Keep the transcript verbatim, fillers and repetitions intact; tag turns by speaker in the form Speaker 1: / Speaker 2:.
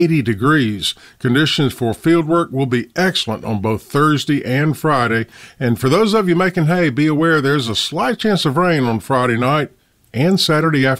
Speaker 1: eighty degrees. Conditions for field work will be excellent on both Thursday and Friday. And for those of you making hay, be aware there's a slight chance of rain on Friday night and Saturday afternoon.